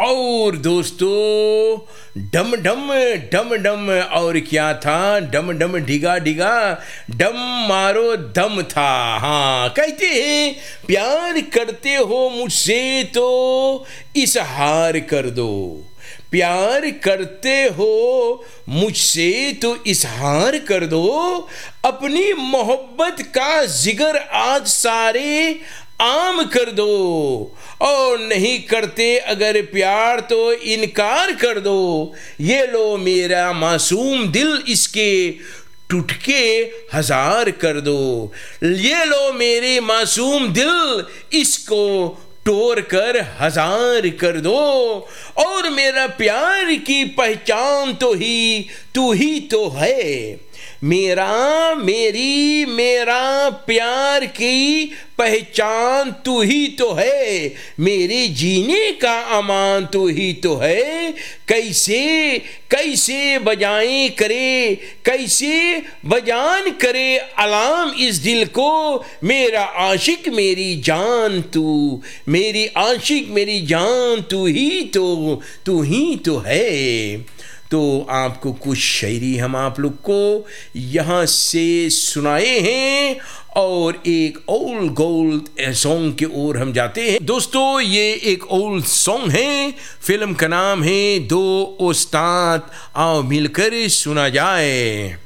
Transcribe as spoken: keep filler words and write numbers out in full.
और दोस्तों डम डम डम डम और क्या था, डम डम डिगा डिगा डम मारो दम था। हाँ, कहते हैं प्यार करते हो मुझसे तो इजहार कर दो, प्यार करते हो मुझसे तो इजहार कर दो, अपनी मोहब्बत का जिगर आज सारे आम कर दो, और नहीं करते अगर प्यार तो इनकार कर दो। ये लो मेरा मासूम दिल, इसके टुटके हजार कर दो। ये लो मेरे मासूम दिल, इसको तोड़ कर हजार कर दो। और मेरा प्यार की पहचान तो ही तू ही तो है, मेरा मेरी मेरा प्यार की पहचान तू ही तो है, मेरे जीने का अमान तू ही तो है। कैसे कैसे बजाएं करे, कैसे बजान करे अलाम इस दिल को, मेरा आशिक मेरी जान तू, मेरी आशिक मेरी जान तू ही तो तू ही तो है। तो आपको कुछ शायरी हम आप लोग को यहाँ से सुनाए हैं और एक ओल्ड गोल्ड सॉन्ग की ओर हम जाते हैं। दोस्तों ये एक ओल्ड सॉन्ग है, फिल्म का नाम है दो उस्ताद, आओ मिलकर सुना जाए।